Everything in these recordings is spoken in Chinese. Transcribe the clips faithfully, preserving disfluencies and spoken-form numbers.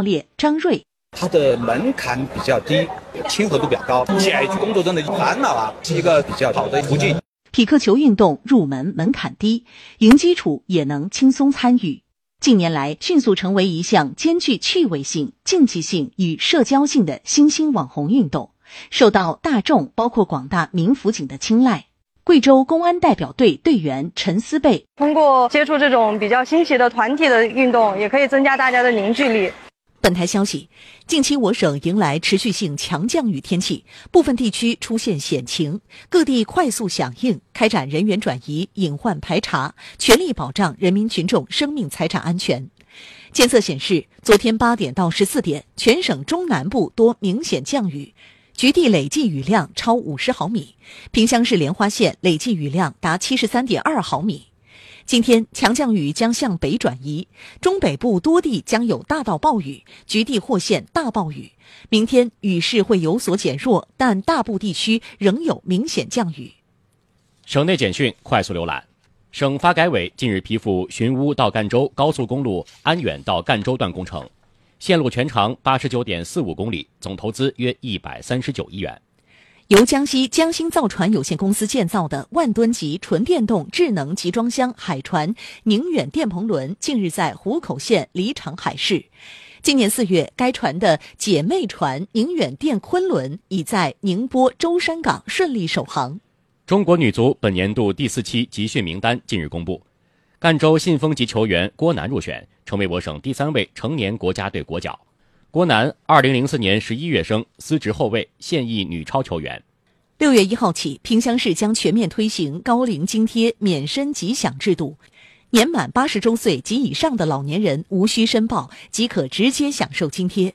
教练张瑞。 它的门槛比较低，亲和度比较高，解决工作中的烦恼啊，是一个比较好的途径。 匹克球运动入门门槛低，零基础也能轻松参与。近年来，迅速成为一项兼具趣味性、竞技性与社交性的新兴网红运动，受到大众包括广大民辅警的青睐。贵州公安代表队队员陈思贝通过接触这种比较新奇的团体的运动，也可以增加大家的凝聚力。 本台消息，近期我省迎来持续性强降雨天气，部分地区出现险情，各地快速响应，开展人员转移、隐患排查，全力保障人民群众生命财产安全。监测显示，昨天八点到十四点，全省中南部多明显降雨，局地累计雨量超五十毫米，萍乡市莲花县累计雨量达七十三点二毫米。今天强降雨将向北转移，中北部多地将有大到暴雨，局地或现大暴雨。明天雨势会有所减弱，但大部地区仍有明显降雨。 省内简讯快速浏览。省发改委近日批复寻乌到赣州高速公路安远到赣州段工程，线路全长 八十九点四五公里，总投资约一百三十九亿元。 由江西江兴造船有限公司建造的万吨级纯电动智能集装箱海船宁远电棚轮近日在湖口县离场海试。今年四月，该船的姐妹船宁远电昆轮已在宁波舟山港顺利首航。 中国女足本年度第四期集训名单近日公布，赣州信丰籍球员郭楠入选，成为我省第三位成年国家队国脚。郭楠二零零四年十一月生，司职后卫，现役女超球员。 六月一号起，萍乡市将全面推行高龄津贴免申即享制度，年满八十周岁及以上的老年人无需申报，即可直接享受津贴。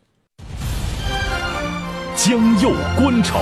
江右观潮，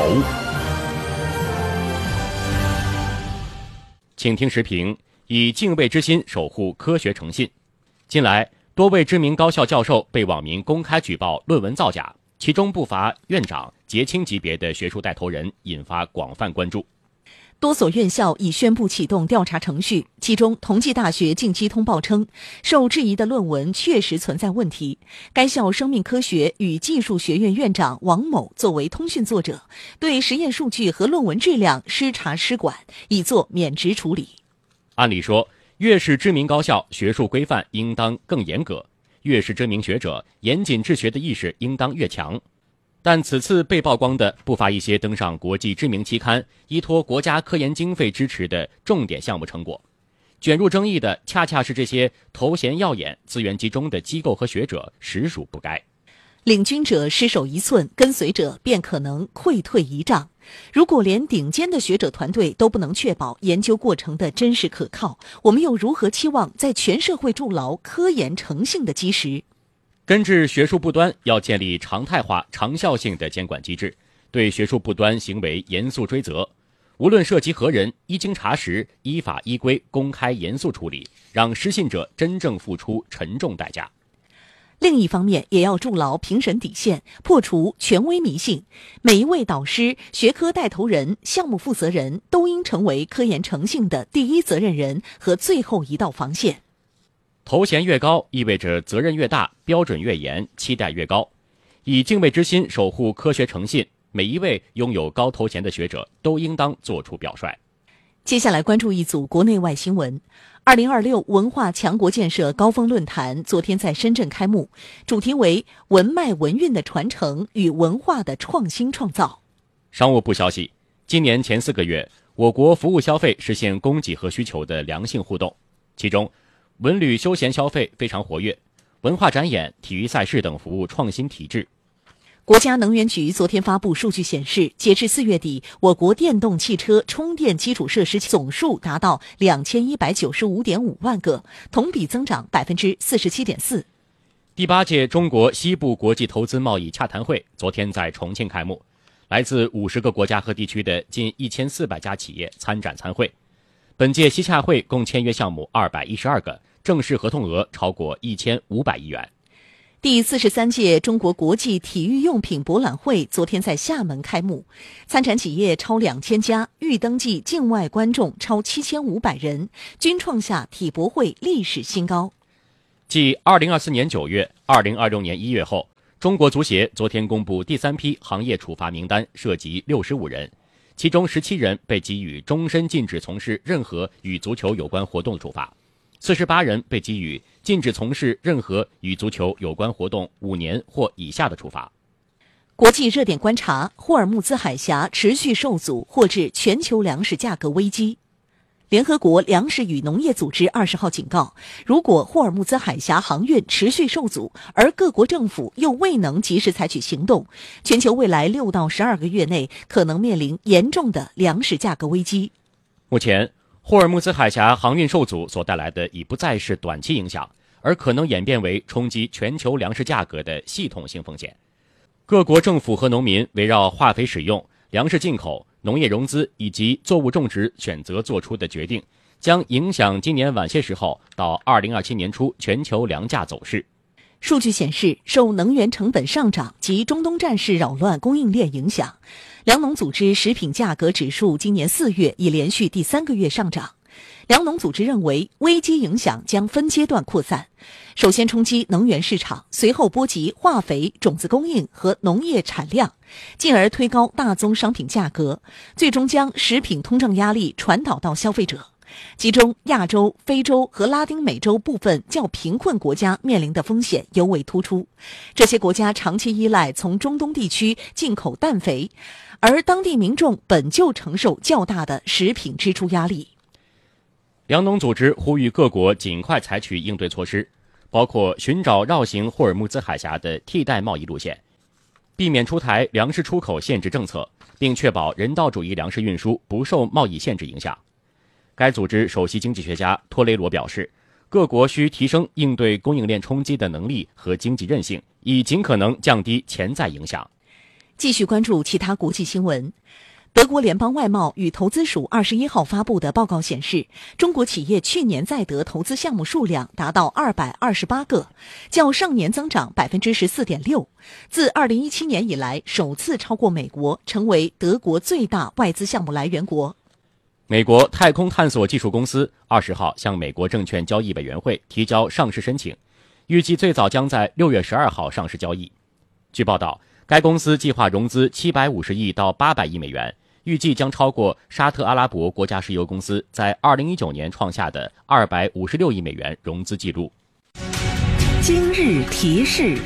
请听时评：以敬畏之心守护科学诚信。近来，多位知名高校教授被网民公开举报论文造假，其中不乏院长、杰青级别的学术带头人，引发广泛关注。 多所院校已宣布启动调查程序，其中同济大学近期通报称，受质疑的论文确实存在问题。该校生命科学与技术学院院长王某作为通讯作者，对实验数据和论文质量失察失管，已作免职处理。 按理说，越是知名高校，学术规范应当更严格，越是知名学者，严谨治学的意识应当越强。但此次被曝光的不乏一些登上国际知名期刊、依托国家科研经费支持的重点项目成果，卷入争议的恰恰是这些头衔耀眼、资源集中的机构和学者，实属不该。 领军者失守一寸，跟随者便可能溃退一丈。如果连顶尖的学者团队都不能确保研究过程的真实可靠，我们又如何期望在全社会筑牢科研诚信的基石？ 根治学术不端，要建立常态化、长效性的监管机制，对学术不端行为严肃追责。无论涉及何人，一经查实，依法依规、公开严肃处理，让失信者真正付出沉重代价。 另一方面，也要筑牢评审底线，破除权威迷信。每一位导师、学科带头人、项目负责人都应成为科研诚信的第一责任人和最后一道防线。 头衔越高，意味着责任越大，标准越严，期待越高。以敬畏之心守护科学诚信，每一位拥有高头衔的学者都应当做出表率。 接下来关注一组国内外新闻。二零二六文化强国建设高峰论坛昨天在深圳开幕，主题为文脉文韵的传承与文化的创新创造。 商务部消息，今年前四个月，我国服务消费实现供给和需求的良性互动，其中文旅休闲消费非常活跃，文化展演、体育赛事等服务创新体制。 国家能源局昨天发布数据显示，截至四月底，我国电动汽车充电基础设施总数达到两千一百九十五点五万个，同比增长百分之四十七点四。 第八届中国西部国际投资贸易洽谈会昨天在重庆开幕，来自五十个国家和地区的近一千四百家企业参展参会。本届西洽会共签约项目二百一十二个，正式合同额超过一千五百亿元。 第四十三届中国国际体育用品博览会昨天在厦门开幕，参展企业超两千家，预登记境外观众超七千五百人，均创下体博会历史新高。 继二零二四年九月、二零二六年一月后， 中国足协昨天公布第三批行业处罚名单，涉及六十五人，其中十七人被给予终身禁止从事任何与足球有关活动的处罚，四十八人被给予禁止从事任何与足球有关活动五年或以下的处罚。 国际热点观察：霍尔木兹海峡持续受阻，或致全球粮食价格危机。联合国粮食与农业组织二十号警告，如果霍尔木兹海峡航运持续受阻，而各国政府又未能及时采取行动，全球未来六到十二个月内可能面临严重的粮食价格危机。 目前，霍尔木兹海峡航运受阻所带来的已不再是短期影响，而可能演变为冲击全球粮食价格的系统性风险。各国政府和农民围绕化肥使用、粮食进口、农业融资以及作物种植选择做出的决定，将影响今年晚些时候到二零二七年初全球粮价走势。 数据显示，受能源成本上涨及中东战事扰乱供应链影响，粮农组织食品价格指数今年四月已连续第三个月上涨。粮农组织认为，危机影响将分阶段扩散，首先冲击能源市场，随后波及化肥、种子供应和农业产量，进而推高大宗商品价格，最终将食品通胀压力传导到消费者。其中，亚洲、非洲和拉丁美洲部分较贫困国家面临的风险尤为突出。这些国家长期依赖从中东地区进口氮肥，而当地民众本就承受较大的食品支出压力。 粮农组织呼吁各国尽快采取应对措施，包括寻找绕行霍尔木兹海峡的替代贸易路线，避免出台粮食出口限制政策，并确保人道主义粮食运输不受贸易限制影响。该组织首席经济学家托雷罗表示，各国需提升应对供应链冲击的能力和经济韧性，以尽可能降低潜在影响。 继续关注其他国际新闻。德国联邦外贸与投资署二十一号发布的报告显示，中国企业去年在德投资项目数量达到二百二十八个，较上年增长 百分之十四点六， 自二零一七年以来首次超过美国，成为德国最大外资项目来源国。 美国太空探索技术公司二十号向美国证券交易委员会提交上市申请，预计最早将在六月十二号上市交易。据报道，该公司计划融资七百五十亿到八百亿美元，预计将超过沙特阿拉伯国家石油公司在二零一九年创下的二百五十六亿美元融资记录。 今日提示：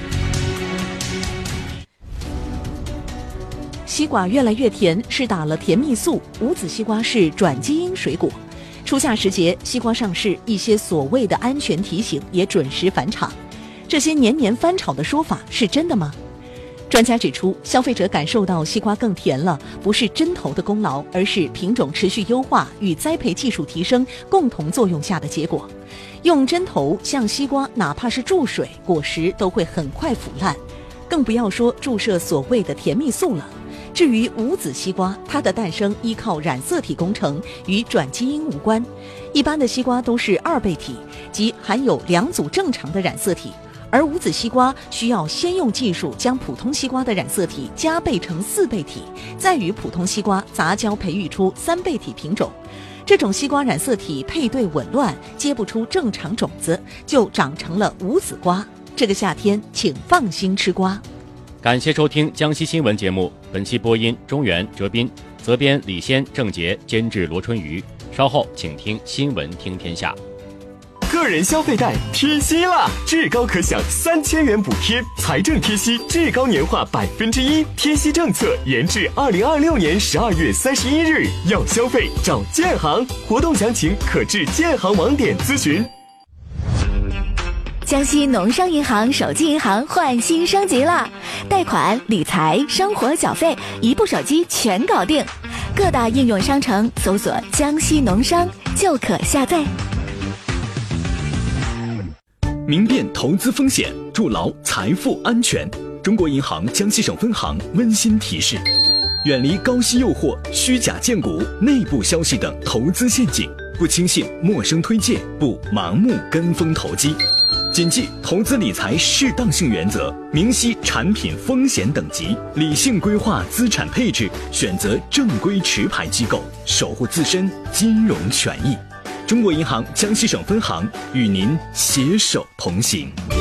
西瓜越来越甜，是打了甜蜜素。无籽西瓜是转基因水果。初夏时节，西瓜上市，一些所谓的安全提醒也准时返场。这些年年翻炒的说法是真的吗？专家指出，消费者感受到西瓜更甜了，不是针头的功劳，而是品种持续优化与栽培技术提升共同作用下的结果。用针头像西瓜，哪怕是注水，果实都会很快腐烂，更不要说注射所谓的甜蜜素了。至于无籽西瓜，它的诞生依靠染色体工程，与转基因无关。一般的西瓜都是二倍体，即含有两组正常的染色体，而无籽西瓜需要先用技术将普通西瓜的染色体加倍成四倍体，再与普通西瓜杂交培育出三倍体品种。这种西瓜染色体配对紊乱，结不出正常种子，就长成了无籽瓜。这个夏天，请放心吃瓜。 感谢收听江西新闻节目，本期播音中原、哲斌，责编李先、郑杰，监制罗春雨。稍后请听新闻听天下。 个人消费贷贴息了，至高可享三千元补贴，财政贴息至高年化百分之一，贴息政策延至二零二六年十二月三十一日。要消费找建行，活动详情可至建行网点咨询。 江西农商银行手机银行换新升级了，贷款、理财、生活缴费，一部手机全搞定。各大应用商城搜索江西农商就可下载。 明辨投资风险，筑牢财富安全。中国银行江西省分行温馨提示：远离高息诱惑、虚假荐股、内部消息等投资陷阱，不轻信陌生推荐，不盲目跟风投机。谨记投资理财适当性原则，明晰产品风险等级，理性规划资产配置，选择正规持牌机构，守护自身金融权益。中国银行江西省分行与您携手同行。